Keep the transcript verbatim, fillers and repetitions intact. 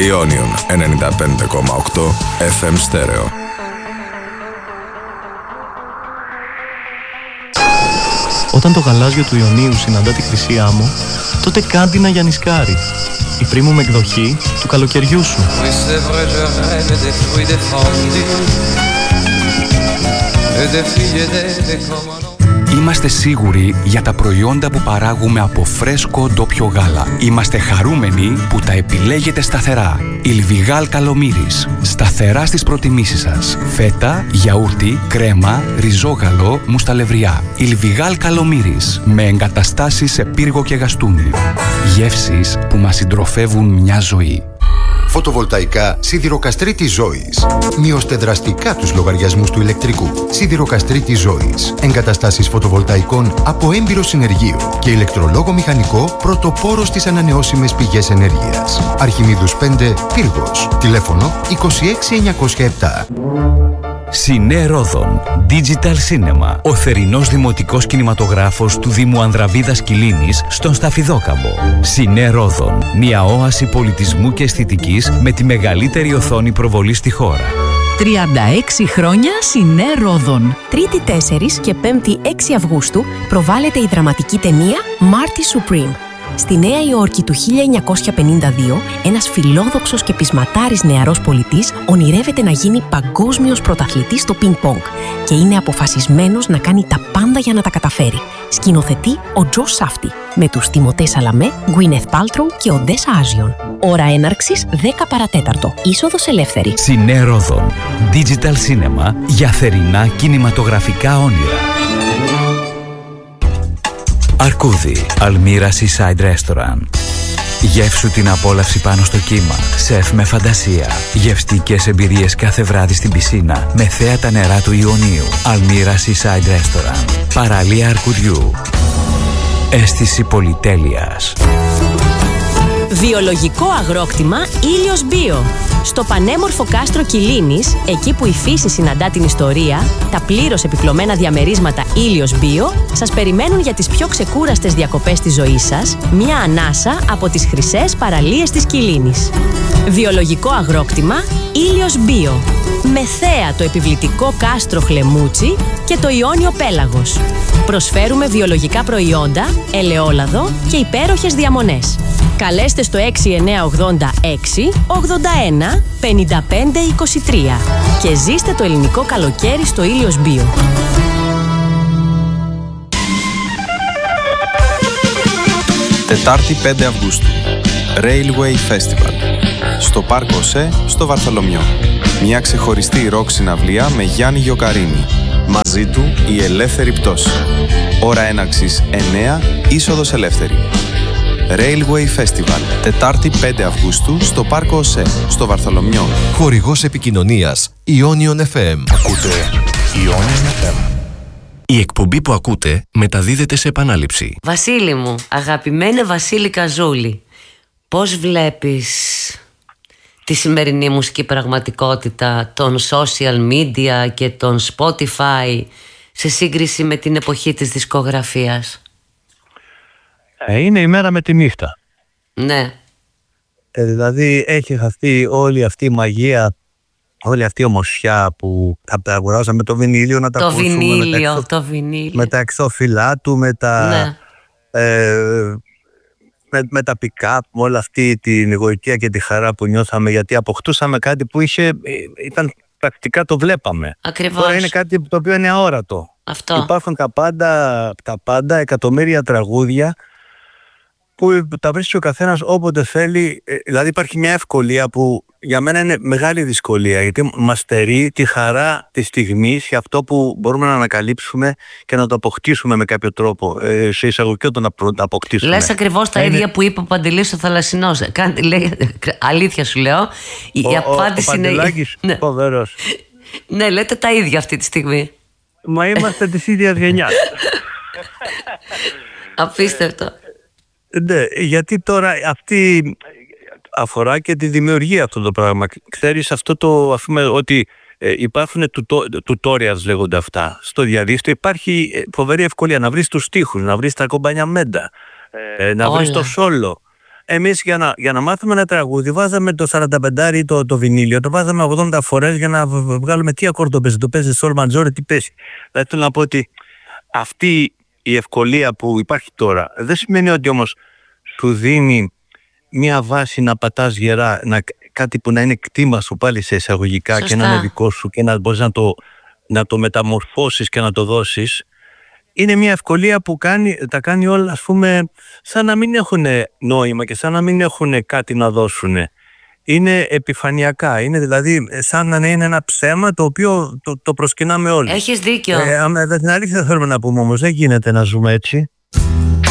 Ιόνιον ενενήντα πέντε κόμμα οκτώ εφ εμ στέρεο. Όταν το γαλάζιο του Ιωνίου συναντά τη Χρυσή Άμμο, τότε κάντινα για νησκάρι. Η premium εκδοχή του καλοκαιριού σου. Είμαστε σίγουροι για τα προϊόντα που παράγουμε από φρέσκο ντόπιο γάλα. Είμαστε χαρούμενοι που τα επιλέγετε σταθερά. Ιλβιγάλ Καλομύρης. Σταθερά στις προτιμήσεις σας. Φέτα, γιαούρτι, κρέμα, ριζόγαλο, μουσταλευριά. Ιλβιγάλ Καλομύρης. Με εγκαταστάσεις σε πύργο και γαστούνι. Γεύσεις που μας συντροφεύουν μια ζωή. Φωτοβολταϊκά Σιδηροκαστρίτης Ζώης. Μειώστε δραστικά τους λογαριασμούς του ηλεκτρικού. Σιδηροκαστρίτης Ζώης. Εγκαταστάσεις φωτοβολταϊκών από έμπειρο συνεργείο και ηλεκτρολόγο μηχανικό πρωτοπόρο στις ανανεώσιμες πηγές ενέργειας. Αρχιμίδους πέντε, Πύργος. Τηλέφωνο είκοσι έξι εννιακόσια επτά. Σινέ Ρόδον Digital Cinema. Ο θερινός δημοτικός κινηματογράφος του Δήμου Ανδραβίδας Κιλίνης στον Σταφιδόκαμπο. Σινέ Ρόδον. Μια όαση πολιτισμού και αισθητικής με τη μεγαλύτερη οθόνη προβολής στη χώρα. τριάντα έξι χρόνια Σινέ Ρόδον. Τρίτη τέσσερις και Πέμπτη έξι Αυγούστου προβάλλεται η δραματική ταινία Marty Supreme. Στη Νέα Υόρκη του χίλια εννιακόσια πενήντα δύο, ένας φιλόδοξος και πεισματάρης νεαρός πολιτής ονειρεύεται να γίνει παγκόσμιος πρωταθλητής στο πινκ-πονγκ και είναι αποφασισμένος να κάνει τα πάντα για να τα καταφέρει. Σκηνοθετεί ο Τζο Σάφτι, με τους Τιμωτέ Σαλαμέ, Γκουίνεθ Πάλτρου και Οντέσα Άζιον. Ώρα έναρξης δέκα παρατέταρτο. Είσοδος ελεύθερη. Σινέ Ρόδον Digital Cinema για θερινά κινηματογραφικά όνειρα. Αρκούδι, Αλμύρα Seaside Restaurant. Γεύσου την απόλαυση πάνω στο κύμα. Σεφ με φαντασία. Γευστικές εμπειρίες κάθε βράδυ στην πισίνα με θέα τα νερά του Ιωνίου. Αλμύρα Seaside Restaurant. Παραλία Αρκουδιού. Αίσθηση πολυτέλειας. Βιολογικό αγρόκτημα Ήλιος Μπίο. Στο πανέμορφο κάστρο Κιλίνης, εκεί που η φύση συναντά την ιστορία, τα πλήρως επιπλωμένα διαμερίσματα Ήλιος Μπίο σας περιμένουν για τις πιο ξεκούραστες διακοπές της ζωής σας, μια ανάσα από τις χρυσές παραλίες της Κιλίνης. Βιολογικό αγρόκτημα Ήλιος Μπίο. Με θέα το επιβλητικό κάστρο Χλεμούτσι και το Ιόνιο Πέλαγος. Προσφέρουμε βιολογικά προϊόντα, ελαιόλαδο και υπέροχες διαμονές. Καλέστε στο έξι εννιά ογδόντα έξι ογδόντα ένα πενήντα πέντε είκοσι τρία και ζήστε το ελληνικό καλοκαίρι στο Ήλιος Μπίο. Τετάρτη πέντε Αυγούστου. Railway Festival. Στο Πάρκο ΟΣΕ, στο Βαρθολομιό. Μια ξεχωριστή ροκ συναυλία με Γιάννη Γιοκαρίνη. Μαζί του η ελεύθερη πτώση. Ώρα έναρξης εννιά, είσοδος ελεύθερη. Railway Festival, Τετάρτη πέντε Αυγούστου στο Πάρκο ΟΣΕ, στο Βαρθολομιό. Χορηγός επικοινωνίας Ionion εφ εμ. Ακούτε Ionion εφ εμ. Η εκπομπή που ακούτε μεταδίδεται σε επανάληψη. Βασίλη μου, αγαπημένε Βασίλη Καζούλη, πώς βλέπεις τη σημερινή μουσική πραγματικότητα των social media και των Spotify σε σύγκριση με την εποχή της δισκογραφίας? Ε, είναι η μέρα με τη νύχτα. Ναι. Ε, δηλαδή έχει χαθεί όλη αυτή η μαγεία, όλη αυτή η ομορφιά που τα αγοράζαμε με το βινίλιο, να τα το ακούσουμε βινίλιο, με, τα εξω... το βινίλιο. με τα εξώφυλλά του, με τα, ναι. ε, με, με τα pick-up, με όλη αυτή την γοητεία και τη χαρά που νιώθαμε, γιατί αποκτούσαμε κάτι που είχε, ήταν πρακτικά το βλέπαμε. Ακριβώς. Τώρα είναι κάτι το οποίο είναι αόρατο. Αυτό. Υπάρχουν τα πάντα, τα πάντα εκατομμύρια τραγούδια που τα βρίσκει ο καθένας όποτε θέλει. Δηλαδή υπάρχει μια ευκολία που για μένα είναι μεγάλη δυσκολία, γιατί μας στερεί τη χαρά της στιγμής και αυτό που μπορούμε να ανακαλύψουμε και να το αποκτήσουμε με κάποιο τρόπο, σε εισαγωγικό το να το αποκτήσουμε. Λες ακριβώς τα είναι... ίδια που είπε ο Παντελής ο Θαλασσινός. Λέει, αλήθεια σου λέω, η ο, απάντηση ο, ο είναι... Παντελάκης, ναι. φοβερός. Ναι, λέτε τα ίδια αυτή τη στιγμή. Μα είμαστε της ίδιας γενιάς. Απίστευτο. Ναι, γιατί τώρα αυτή αφορά και τη δημιουργία αυτό το πράγμα. Ξέρεις αυτό το, ας πούμε, ότι ε, υπάρχουν tutorials λέγονται αυτά. Στο διαδίκτυο υπάρχει φοβερή ευκολία να βρεις τους στίχους, να βρεις τα κομπανιαμέντα, ε, να Όλα. βρεις το σόλο. εμείς για να, για να μάθουμε ένα τραγούδι βάζαμε το σαράντα πέντε ή το, το βινίλιο, το βάζαμε ογδόντα φορές για να βγάλουμε τι ακόρδο παίζει, το παίζει sol major, τι παίζει. Δηλαδή θέλω να πω ότι αυτή η ευκολία που υπάρχει τώρα δεν σημαίνει ότι όμως σου δίνει μια βάση να πατάς γερά, να, κάτι που να είναι κτήμα σου πάλι σε εισαγωγικά. Σωστά. Και να είναι δικό σου και να μπορείς να το, να το μεταμορφώσεις και να το δώσεις. Είναι μια ευκολία που κάνει, τα κάνει όλα, ας πούμε, σαν να μην έχουν νόημα και σαν να μην έχουν κάτι να δώσουν. Είναι επιφανειακά, είναι δηλαδή σαν να είναι ένα ψέμα το οποίο το, το προσκυνάμε όλοι. Έχεις δίκιο. Ε, την αλήθεια θέλουμε να πούμε όμως, δεν γίνεται να ζούμε έτσι.